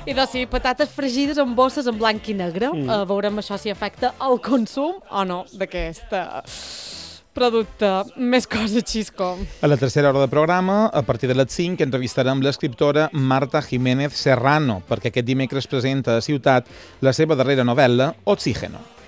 I doncs sí, patates fregides en bosses en blanc i negre. Veurem això si afecta el consum o no d'aquest producte. Més coses, Xisco. A la tercera hora de programa, a partir de les 5, entrevistarem l'escriptora Marta Jiménez Serrano, perquè aquest dimecres presenta a Ciutat la seva darrera novel·la, Oxígeno.